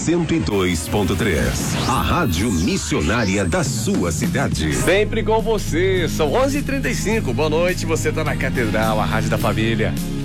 102.3. A rádio missionária da sua cidade. Sempre com você. São 11h35. Boa noite. Você tá na Catedral, a rádio da família.